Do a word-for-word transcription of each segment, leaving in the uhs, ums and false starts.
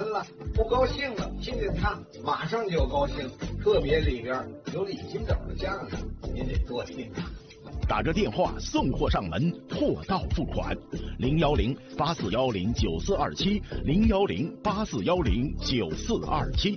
了，不高兴了，听见他马上就高兴，特别里边有李金斗的相声，您得多听啊。 打着电话送货上门，货到付款，零幺零八四幺零九四二七，零幺零八四幺零九四二七。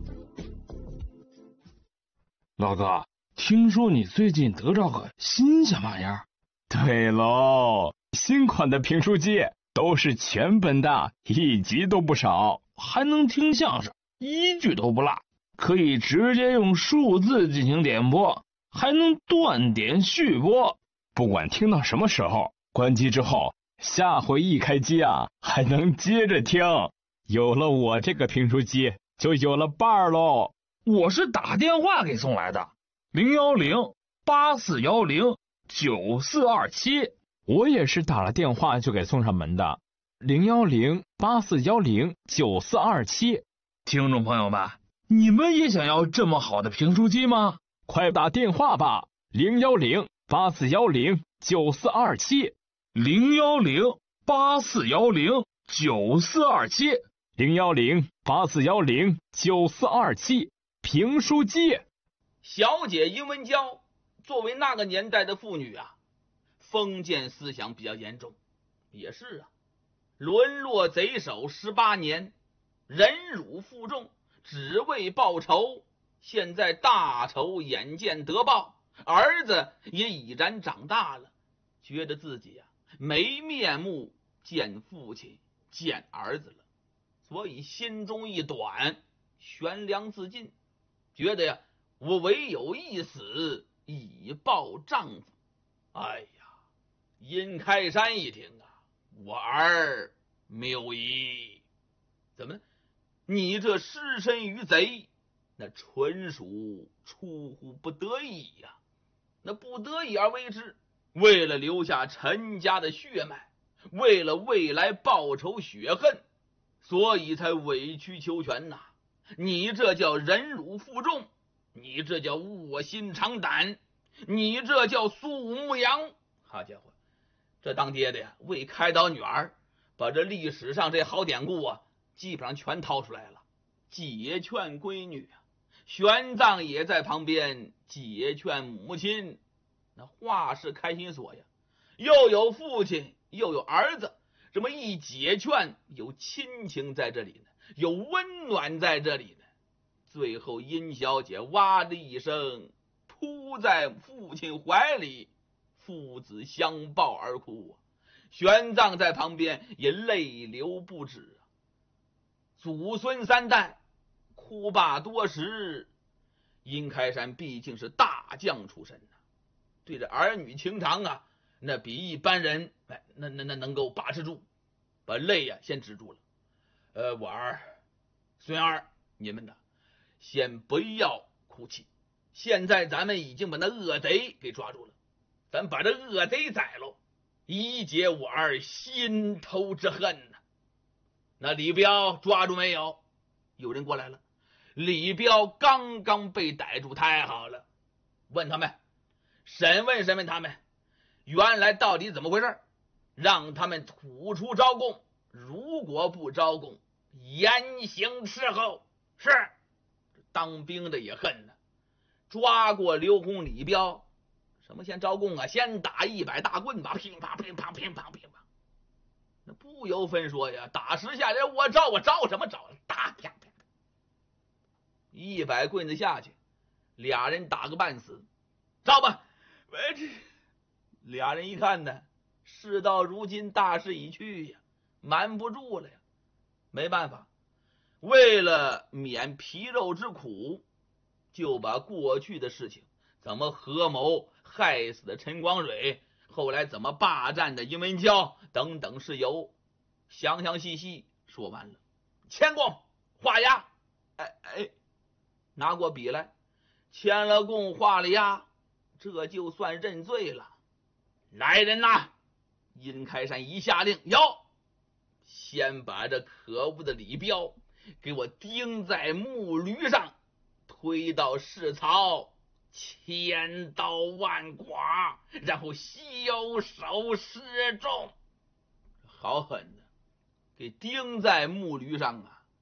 老哥，听说你最近得着个新鲜玩意儿？ 对喽，新款的评书机都是全本的，一集都不少， 还能听相声，一句都不落，可以直接用数字进行点播，还能断点续播， 不管听到什么时候，关机之后，下回一开机啊，还能接着听。有了我这个评书机，就有了伴儿喽。 我是打电话给送来的，零幺零八四幺零九四二七。 我也是打了电话就给送上门的，零幺零八四幺零九四二七。 听众朋友们，你们也想要这么好的评书机吗？ 快打电话吧，零幺零八四幺零九四二七， 零幺零八四幺零九四二七， 零幺零八四幺零九四二七。评书机。 小姐殷文娇作为那个年代的妇女啊，封建思想比较严重，也是啊，沦落贼手十八年，忍辱负重，只为报仇。现在大仇眼见得报，儿子也已然长大了，觉得自己啊没面目见父亲见儿子了，所以心中一短，悬梁自尽，觉得呀我唯有一死以报丈夫。哎呀，殷开山一听啊，我儿谬矣，怎么你这失身于贼，那纯属出乎不得已呀、啊，那不得已而为之，为了留下陈家的血脉，为了未来报仇雪恨，所以才委曲求全呐、啊。你这叫忍辱负重，你这叫卧薪尝胆，你这叫苏武牧羊。好家伙，这当爹的呀，为开导女儿，把这历史上这好典故啊，基本上全掏出来了，解劝闺女啊。玄奘也在旁边解劝母亲，那话是开心说呀，又有父亲又有儿子，这么一解劝，有亲情在这里呢，有温暖在这里呢。最后殷小姐哇的一声扑在父亲怀里，父子相抱而哭啊。玄奘在旁边也泪流不止啊。祖孙三代哭罢多时，殷开山毕竟是大将出身啊，对这儿女情长啊，那比一般人哎，那那那能够把持住，把泪呀、啊、先止住了。呃，我儿、孙儿，你们呢，先不要哭泣。现在咱们已经把那恶贼给抓住了，咱把这恶贼宰喽，以解我儿心头之恨呢、啊。那李彪抓住没有？有人过来了。李彪刚刚被逮住，太好了，问他们，审问审问他们，原来到底怎么回事，让他们吐出招供，如果不招供，严刑伺候。是，当兵的也恨呢，抓过刘洪、李彪，什么先招供啊？先打一百大棍吧，乒乓乒乓乒乓乒乓，那不由分说呀，打十下来，我招我招什么招？打啪啪。一百棍子下去，俩人打个半死，招吧。这俩人一看呢，事到如今大势已去呀，瞒不住了呀，没办法，为了免皮肉之苦，就把过去的事情，怎么合谋害死的陈光蕊，后来怎么霸占的殷文娇等等事由，详详细细说完了。签供画押，哎哎。拿过笔来，签了供，画了押，这就算认罪了。来人呐！殷开山一下令，有，先把这可恶的李彪给我钉在木驴上，推到市曹，千刀万剐，然后袖手示众。好狠的，给钉在木驴上啊！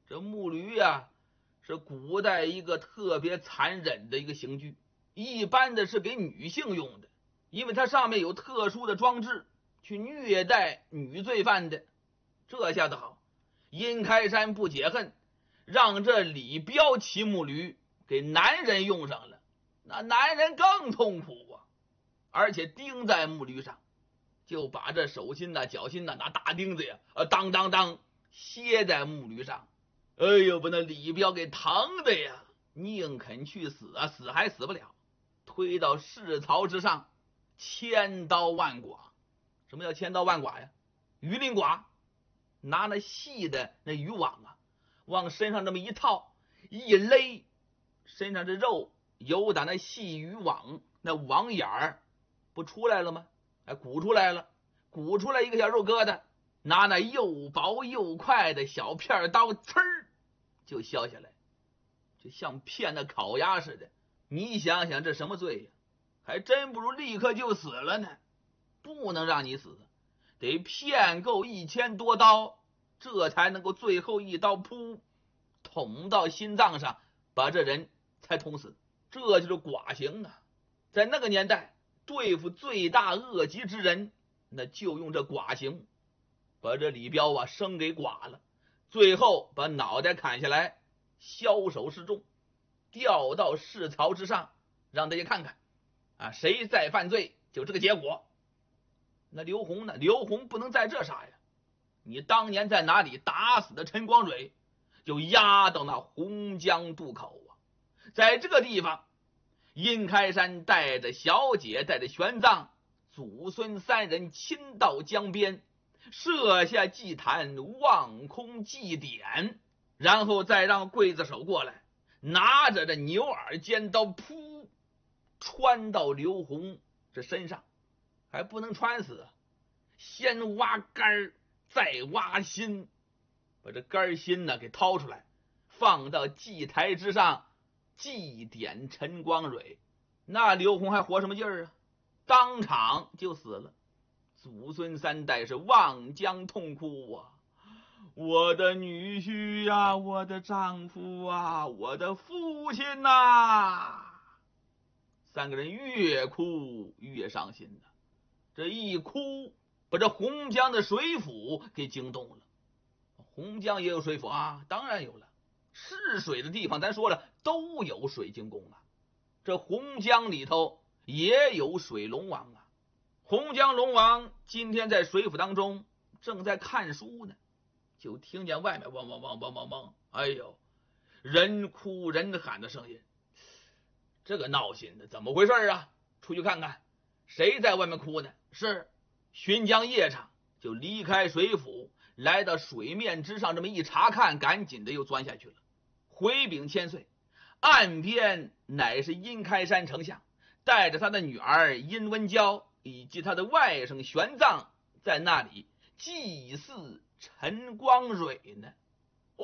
这木驴呀、啊，是古代一个特别残忍的一个刑具，一般的是给女性用的，因为它上面有特殊的装置去虐待女罪犯的。这下子好，殷开山不解恨，让这李彪骑木驴给男人用上了，那男人更痛苦啊，而且钉在木驴上，就把这手心呐、脚心呐拿大钉子呀，呃，当当当歇在木驴上。哎呦，把那李彪给疼的呀，宁肯去死啊，死还死不了，推到市曹之上，千刀万剐。什么叫千刀万剐呀？鱼鳞剐，拿那细的那渔网啊，往身上这么一套，一勒，身上这肉由打那细渔网那网眼儿不出来了吗？哎，鼓出来了，鼓出来一个小肉疙瘩，拿那又薄又快的小片刀，呲儿就削下来，就像片那烤鸭似的。你想想这什么罪呀？还真不如立刻就死了呢。不能让你死，得骗够一千多刀，这才能够最后一刀噗捅到心脏上，把这人才捅死。这就是剐刑啊！在那个年代，对付罪大恶极之人，那就用这剐刑，把这李彪啊生给剐了，最后把脑袋砍下来，枭首示众，吊到市曹之上，让大家看看啊，谁再犯罪就这个结果。那刘洪呢？刘洪不能在这杀呀！你当年在哪里打死的陈光蕊，就押到那洪江渡口啊。在这个地方，殷开山带着小姐，带着玄奘，祖孙三人亲到江边，设下祭坛，望空祭典，然后再让刽子手过来，拿着这牛耳尖刀，噗，穿到刘洪这身上。还不能穿死，先挖肝再挖心，把这肝心呢给掏出来，放到祭台之上祭奠陈光蕊。那刘洪还活什么劲儿啊？当场就死了。祖孙三代是望江痛哭啊！我的女婿呀、啊，我的丈夫啊，我的父亲呐、啊！三个人越哭越伤心呐、啊。这一哭，把这洪江的水府给惊动了。洪江也有水府啊，当然有了。是水的地方，咱说了都有水晶宫啊。这洪江里头也有水龙王啊。洪江龙王今天在水府当中正在看书呢，就听见外面汪汪汪汪汪汪，哎呦，人哭人喊的声音。这个闹心的，怎么回事啊？出去看看。谁在外面哭呢？是巡江夜叉，就离开水府，来到水面之上，这么一查看，赶紧的又钻下去了。回禀千岁，岸边乃是殷开山丞相带着他的女儿殷温娇以及他的外甥玄奘在那里祭祀陈光蕊呢。哦，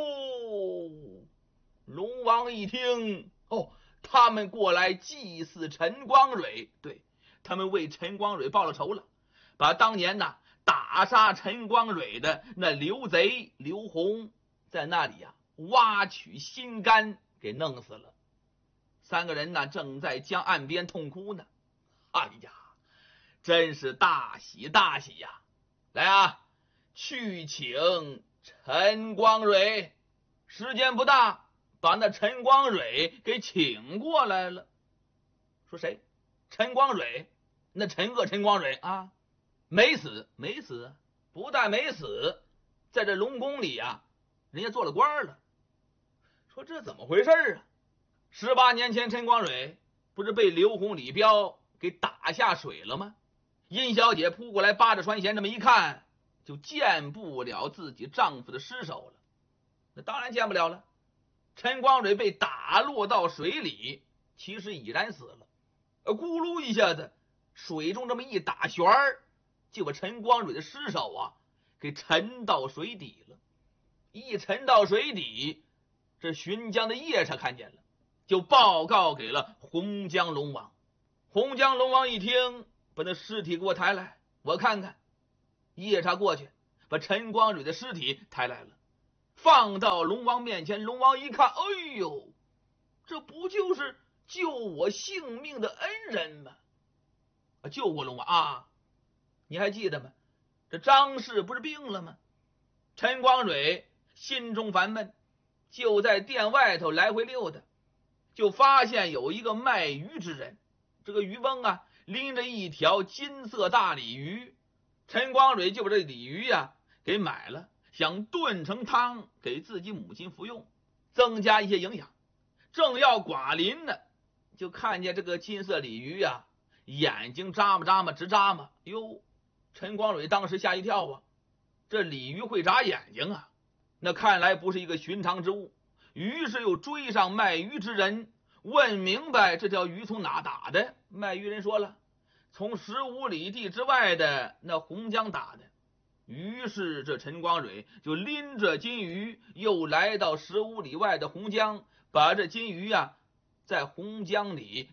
龙王一听，哦，他们过来祭祀陈光蕊，对，他们为陈光蕊报了仇了，把当年呐打杀陈光蕊的那刘贼刘洪在那里呀、啊、挖取心肝给弄死了。三个人呢正在江岸边痛哭呢。哎呀，真是大喜大喜呀！来啊，去请陈光蕊。时间不大，把那陈光蕊给请过来了。说谁？陈光蕊，那陈恶陈光蕊啊，没死，没死，不但没死，在这龙宫里啊，人家做了官了。说这怎么回事啊？十八年前，陈光蕊不是被刘洪、李彪给打下水了吗？殷小姐扑过来，扒着船舷，这么一看，就见不了自己丈夫的尸首了。那当然见不了了。陈光蕊被打落到水里，其实已然死了。呃，咕噜一下子，水中这么一打旋儿，就把陈光蕊的尸首啊给沉到水底了。一沉到水底，这巡江的夜叉看见了，就报告给了洪江龙王。洪江龙王一听，把那尸体给我抬来，我看看。夜叉过去，把陈光蕊的尸体抬来了， 放到龙王面前。龙王一看，哎呦，这不就是救我性命的恩人吗？啊，救过龙王啊！你还记得吗？这张氏不是病了吗？陈光蕊心中烦闷，就在店外头来回溜达，就发现有一个卖鱼之人。这个渔翁啊，拎着一条金色大鲤鱼。陈光蕊就把这鲤鱼呀、啊、给买了，想炖成汤给自己母亲服用，增加一些营养。正要寡临呢，就看见这个金色鲤鱼呀、啊，眼睛眨巴眨巴直眨巴。哟，陈光蕊当时吓一跳啊，这鲤鱼会眨眼睛啊，那看来不是一个寻常之物。于是又追上卖鱼之人，问明白这条鱼从哪打的。卖鱼人说了，从十五里地之外的那洪江打的。于是这陈光蕊就拎着金鱼又来到十五里外的洪江，把这金鱼啊在洪江里